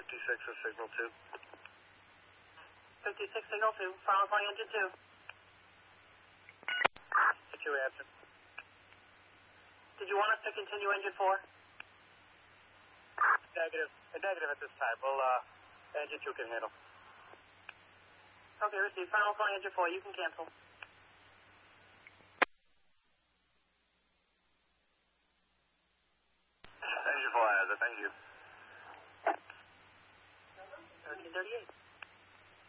is signal 2. 56 signal 2, final flying engine 2. 2 answer. Did you want us to continue engine 4? Negative. Negative at this time. Well, engine 2 can handle. Okay, receive. Final flying engine 4, you can cancel. Engine 4 has it, thank you. 1338.